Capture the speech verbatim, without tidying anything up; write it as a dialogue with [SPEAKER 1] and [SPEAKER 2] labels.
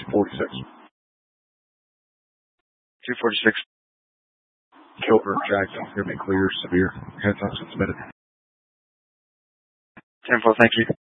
[SPEAKER 1] forty-six.
[SPEAKER 2] two forty-six.
[SPEAKER 1] Kilburn, Jackson, hear me clear, severe. Heads up, submitted.
[SPEAKER 2] ten four, thank you.